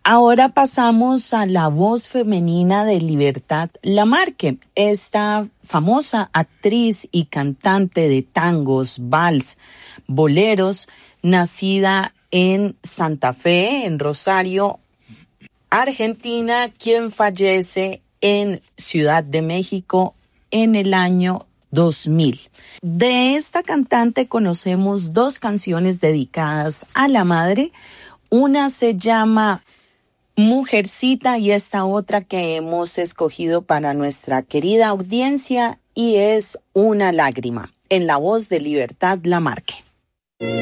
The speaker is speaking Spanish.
Ahora pasamos a la voz femenina de Libertad Lamarque, esta famosa actriz y cantante de tangos, vals, boleros, nacida en Santa Fe, en Rosario, Argentina, quien fallece en Ciudad de México en el año 2000. De esta cantante conocemos dos canciones dedicadas a la madre. Una se llama Mujercita y esta otra que hemos escogido para nuestra querida audiencia y es Una lágrima, en la voz de Libertad Lamarque.